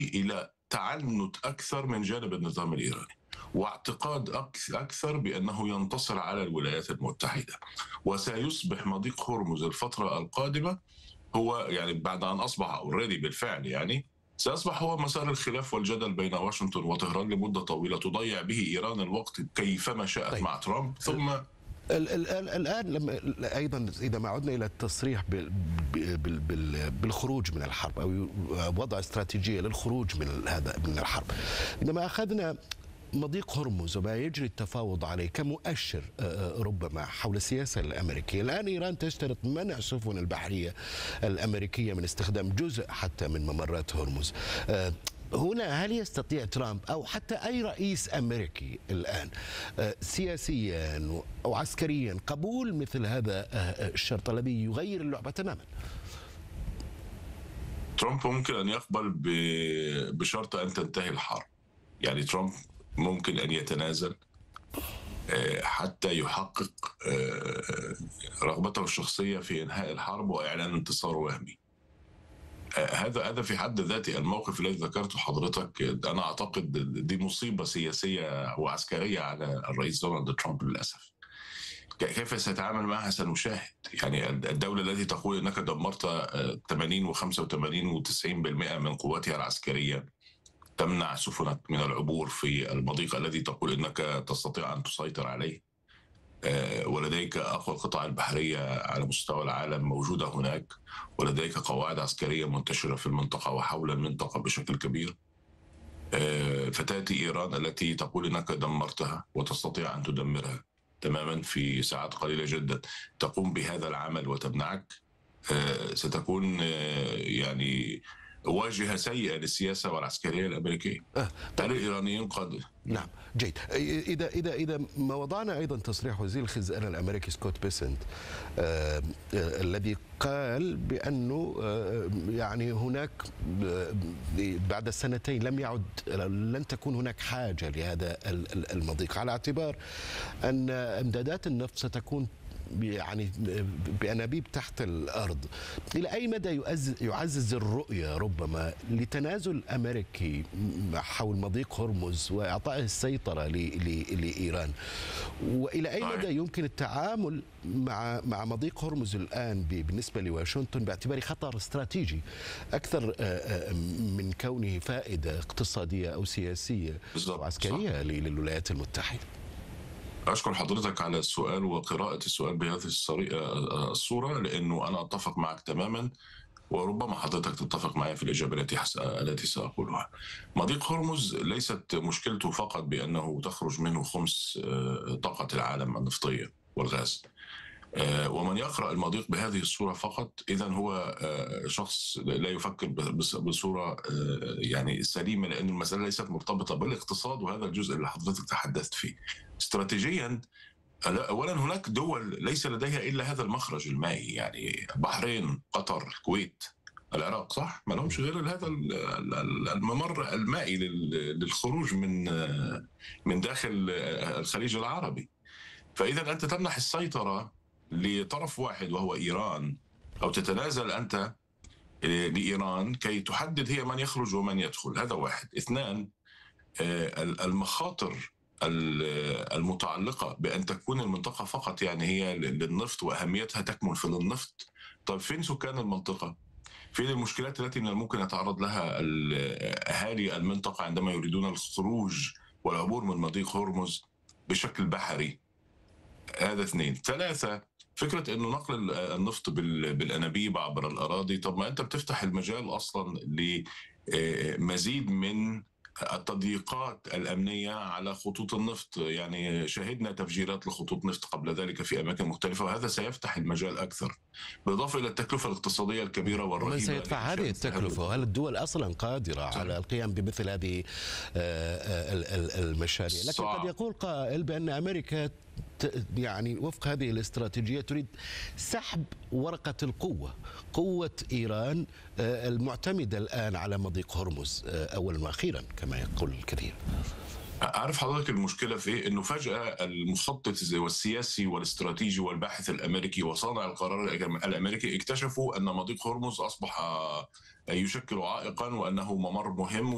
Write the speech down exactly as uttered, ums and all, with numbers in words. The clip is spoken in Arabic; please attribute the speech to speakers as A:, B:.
A: إلى تعنت أكثر من جانب النظام الإيراني، واعتقاد أكثر بأنه ينتصر على الولايات المتحدة، وسيصبح مضيق هرمز الفترة القادمة هو يعني بعد أن أصبح أوريدي بالفعل يعني سيصبح هو مسار الخلاف والجدل بين واشنطن وطهران لمدة طويلة تضيع به إيران الوقت كيفما شاءت
B: طيب.
A: مع ترامب. ثم
B: الآن الآن لما أيضا إذا ما عدنا إلى التصريح بالخروج من الحرب أو وضع استراتيجية للخروج من هذا من الحرب، عندما أخذنا مضيق هرمز وما يجري التفاوض عليه كمؤشر ربما حول السياسة الأمريكية، الآن إيران تشترط منع السفن البحرية الأمريكية من استخدام جزء حتى من ممرات هرمز. هنا هل يستطيع ترامب أو حتى أي رئيس أمريكي الآن سياسيا أو عسكريا قبول مثل هذا الشرط الذي يغير اللعبة تماما؟
A: ترامب ممكن أن يقبل بشرط أن تنتهي الحرب. يعني ترامب ممكن أن يتنازل حتى يحقق رغبته الشخصية في إنهاء الحرب وإعلان انتصار وهمي. هذا هذا في حد ذاته الموقف الذي ذكرته حضرتك، أنا أعتقد دي مصيبة سياسية وعسكرية على الرئيس دونالد ترامب للأسف. كيف سيتعامل معها سنشاهد. يعني الدولة التي تقول أنك دمرت ثمانين وخمسة وثمانين وتسعين بالمئة من قواتها العسكرية، تمنع سفنك من العبور في المضيق الذي تقول أنك تستطيع أن تسيطر عليه، ولديك أقوى القطع البحرية على مستوى العالم موجودة هناك، ولديك قواعد عسكرية منتشرة في المنطقة وحول المنطقة بشكل كبير، فتأتي إيران التي تقول أنك دمرتها وتستطيع أن تدمرها تماما في ساعات قليلة جدا، تقوم بهذا العمل وتمنعك. ستكون يعني واجهة سيئة للسياسة والعسكرية الأمريكية.
B: آه.
A: هل الإيرانيين قد
B: نعم جيد. إذا إذا إذا ما وضعنا أيضا تصريح وزير الخزانة الأمريكي سكوت بيسنت آه آه الذي قال بأنه آه يعني هناك آه بعد سنتين لم يعد لن تكون هناك حاجة لهذا المضيق، على اعتبار أن امدادات النفط ستكون يعني بأنابيب تحت الأرض. إلى أي مدى يعزز الرؤية ربما لتنازل أمريكي حول مضيق هرمز وإعطائه السيطرة لإيران، وإلى أي مدى يمكن التعامل مع مع مضيق هرمز الآن بالنسبة لواشنطن باعتباره خطر استراتيجي أكثر من كونه فائدة اقتصادية أو سياسية أو عسكرية للولايات المتحدة؟
A: أشكر حضرتك على السؤال وقراءة السؤال بهذه الصورة، لأنه أنا أتفق معك تماما، وربما حضرتك تتفق معي في الإجابة التي التي سأقولها. مضيق هرمز ليست مشكلته فقط بأنه تخرج منه خمس طاقة العالم النفطية والغاز، ومن يقرأ المضيق بهذه الصورة فقط إذن هو شخص لا يفكر بصورة يعني سليمة، لأن المسألة ليست مرتبطة بالاقتصاد، وهذا الجزء اللي حضرتك تحدثت فيه. استراتيجيا أولا هناك دول ليس لديها إلا هذا المخرج المائي، يعني البحرين، قطر، الكويت، العراق، صح؟ ما لهمش غير هذا الممر المائي للخروج من من داخل الخليج العربي. فإذا أنت تمنح السيطرة لطرف واحد وهو إيران، أو تتنازل أنت لإيران كي تحدد هي من يخرج ومن يدخل. هذا واحد. اثنان، المخاطر المتعلقة بأن تكون المنطقة فقط يعني هي للنفط وأهميتها تكمن في النفط. طيب فين سكان المنطقة؟ فين المشكلات التي من الممكن يتعرض لها أهالي المنطقة عندما يريدون الخروج والعبور من مضيق هرمز بشكل بحري؟ هذا اثنين. ثلاثة، فكرة أنه نقل النفط بالأنابيب عبر الأراضي. طب ما أنت بتفتح المجال أصلا لمزيد من التضييقات الأمنية على خطوط النفط. يعني شهدنا تفجيرات لخطوط نفط قبل ذلك في أماكن مختلفة، وهذا سيفتح المجال أكثر، بالإضافة إلى التكلفة الاقتصادية الكبيرة والرهيبة.
B: من سيدفع هذه التكلفة؟ وهل الدول أصلا قادرة على القيام بمثل هذه المشاريع؟ لكن قد يقول قائل بأن أمريكا يعني وفق هذه الاستراتيجية تريد سحب ورقة القوة، قوة إيران المعتمدة الآن على مضيق هرمز أولا وأخيرا كما يقول الكثير.
A: عارف حضرتك المشكلة في أنه فجأة المخطط والسياسي والاستراتيجي والباحث الأمريكي وصانع القرار الأمريكي اكتشفوا أن مضيق هرمز أصبح يشكل عائقا وأنه ممر مهم.